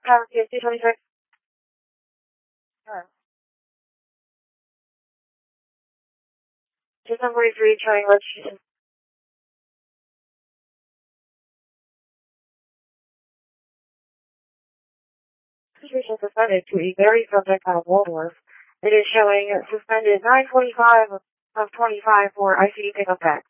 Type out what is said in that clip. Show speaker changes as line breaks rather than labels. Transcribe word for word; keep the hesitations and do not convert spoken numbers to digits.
Tower T S two twenty-six. Alright. System forty-three, trying registration. Registration suspended to a very subject out of Waldorf. It is showing suspended nine twenty-five of twenty-five for I C U pickup back.